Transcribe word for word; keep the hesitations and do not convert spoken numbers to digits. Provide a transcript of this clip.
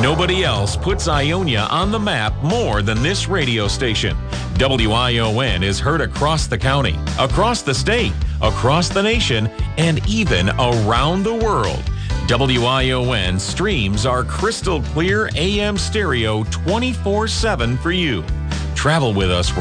Nobody else puts Ionia on the map more than this radio station. W I O N is heard across the county, across the state, across the nation, and even around the world. W I O N streams are crystal clear A M stereo twenty-four seven for you. Travel with us